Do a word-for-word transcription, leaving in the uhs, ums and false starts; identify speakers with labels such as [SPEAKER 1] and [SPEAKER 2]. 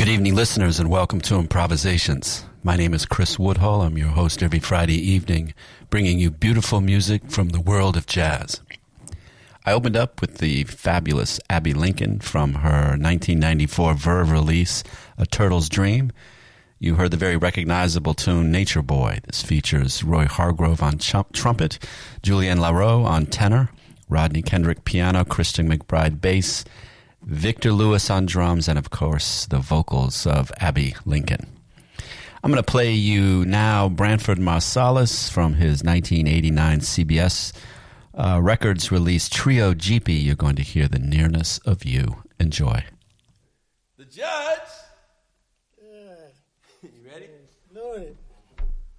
[SPEAKER 1] Good evening, listeners, and welcome to Improvisations. My name is Chris Woodhull. I'm your host every Friday evening, bringing you beautiful music from the world of jazz. I opened up with the fabulous Abbey Lincoln from her nineteen ninety-four Verve release, A Turtle's Dream. You heard the very recognizable tune Nature Boy. This features Roy Hargrove on ch- trumpet, Julian LaRoe on tenor, Rodney Kendrick piano, Christian McBride bass, Victor Lewis on drums, and of course the vocals of Abbey Lincoln. I'm going to play you now Branford Marsalis from his nineteen eighty-nine C B S uh, Records release Trio Jeepy. You're going to hear The Nearness of You. Enjoy.
[SPEAKER 2] The Judge. Yeah. You ready?
[SPEAKER 3] Know it.